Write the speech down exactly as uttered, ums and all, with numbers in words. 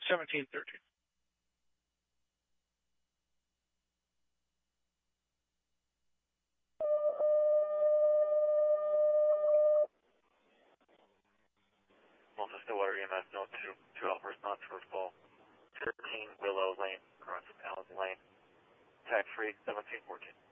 seventeen thirteen. Multi Stillwater E M S, no two, two Alpha response, first ball, thirteen Willow Lane, across Allen Lane, tag free, seventeen fourteen.